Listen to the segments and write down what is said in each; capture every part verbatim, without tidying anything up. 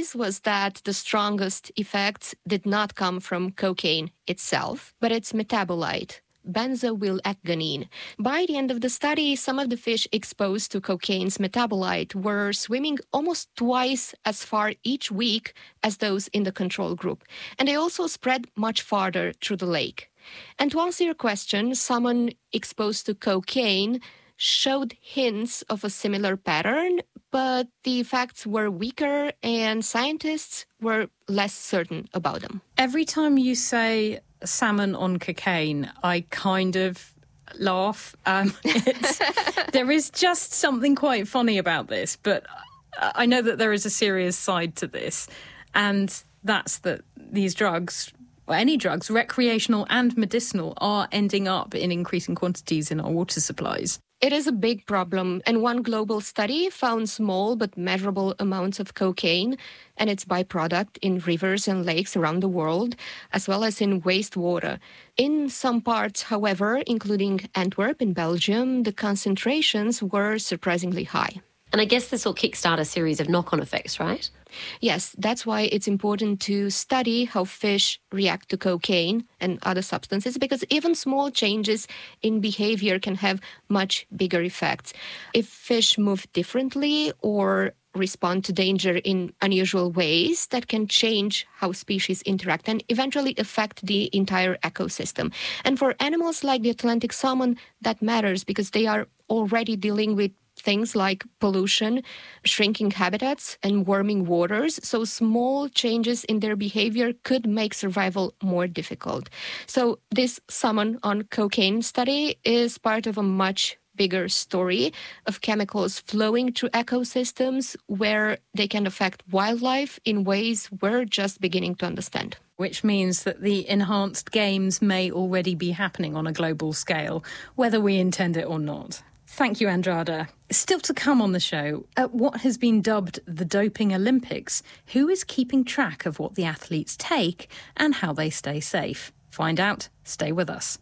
surprise was that the strongest effects did not come from cocaine itself, but its metabolite, benzoyl-ecgonine. By the end of the study, some of the fish exposed to cocaine's metabolite were swimming almost twice as far each week as those in the control group, and they also spread much farther through the lake. And to answer your question, salmon exposed to cocaine showed hints of a similar pattern, but the effects were weaker and scientists were less certain about them. Every time you say salmon on cocaine, I kind of laugh. Um, it's, there is just something quite funny about this, but I know that there is a serious side to this, and that's that these drugs, or any drugs, recreational and medicinal, are ending up in increasing quantities in our water supplies. It is a big problem, and one global study found small but measurable amounts of cocaine and its byproduct in rivers and lakes around the world, as well as in wastewater. In some parts, however, including Antwerp in Belgium, the concentrations were surprisingly high. And I guess this will kickstart a series of knock-on effects, right? Yes, that's why it's important to study how fish react to cocaine and other substances, because even small changes in behavior can have much bigger effects. If fish move differently or respond to danger in unusual ways, that can change how species interact and eventually affect the entire ecosystem. And for animals like the Atlantic salmon, that matters because they are already dealing with things like pollution, shrinking habitats, and warming waters. So small changes in their behavior could make survival more difficult. So this salmon on cocaine study is part of a much bigger story of chemicals flowing through ecosystems where they can affect wildlife in ways we're just beginning to understand. Which means that the enhanced games may already be happening on a global scale, whether we intend it or not. Thank you, Andrada. Still to come on the show, at what has been dubbed the Doping Olympics, who is keeping track of what the athletes take and how they stay safe? Find out. Stay with us.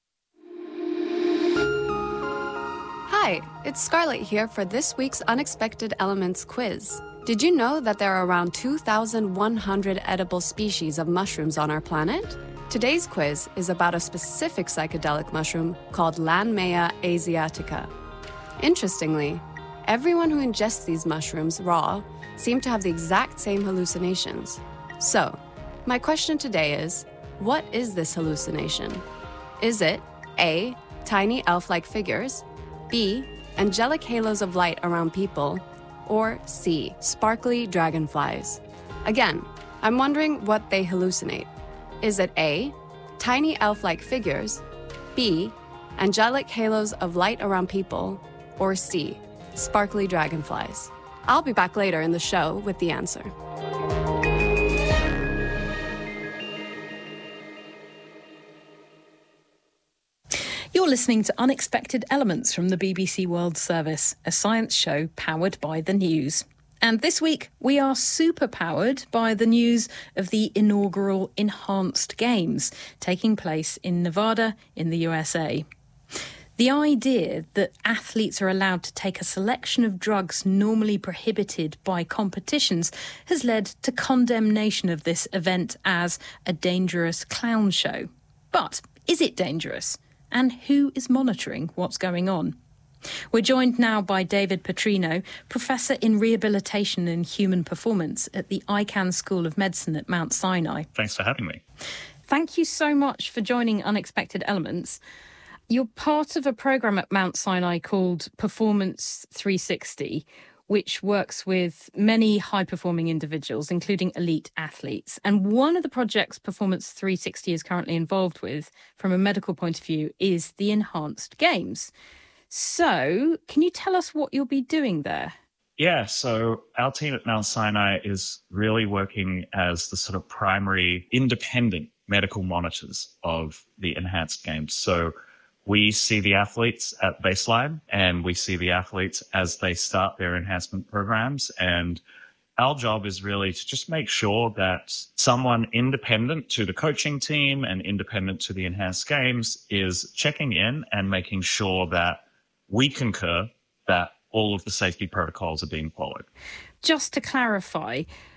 Hi, it's Scarlett here for this week's Unexpected Elements quiz. Did you know that there are around two thousand one hundred edible species of mushrooms on our planet? Today's quiz is about a specific psychedelic mushroom called Lanmea asiatica. Interestingly, everyone who ingests these mushrooms raw seem to have the exact same hallucinations. So, my question today is, what is this hallucination? Is it A, tiny elf-like figures, B, angelic halos of light around people, or C, sparkly dragonflies? Again, I'm wondering what they hallucinate. Is it A, tiny elf-like figures, B, angelic halos of light around people, or C, sparkly dragonflies? I'll be back later in the show with the answer. You're listening to Unexpected Elements from the B B C World Service, a science show powered by the news. And this week, we are super powered by the news of the inaugural Enhanced Games taking place in Nevada in the U S A. The idea that athletes are allowed to take a selection of drugs normally prohibited by competitions has led to condemnation of this event as a dangerous clown show. But is it dangerous? And who is monitoring what's going on? We're joined now by David Petrino, Professor in Rehabilitation and Human Performance at the Icahn School of Medicine at Mount Sinai. Thanks for having me. Thank you so much for joining Unexpected Elements. You're part of a programme at Mount Sinai called Performance three sixty, which works with many high-performing individuals, including elite athletes. And one of the projects Performance three sixty is currently involved with, from a medical point of view, is the Enhanced Games. So, can you tell us what you'll be doing there? Yeah, so our team at Mount Sinai is really working as the sort of primary independent medical monitors of the Enhanced Games. So we see the athletes at baseline and we see the athletes as they start their enhancement programs. And our job is really to just make sure that someone independent to the coaching team and independent to the Enhanced Games is checking in and making sure that we concur that all of the safety protocols are being followed. Just to clarify,